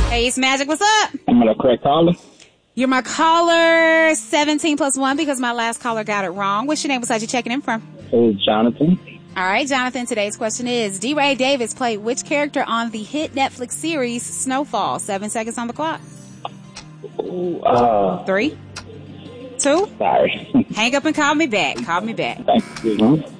Hey, it's Magic. What's up? I'm gonna correct caller. You're my caller 17 plus 1 because my last caller got it wrong. What's your name besides you checking in from? It's Jonathan. All right, Jonathan, today's question is, D. Ray Davis played which character on the hit Netflix series Snowfall? 7 seconds on the clock. 3, 2. Sorry. Hang up and call me back. Call me back. Thank you.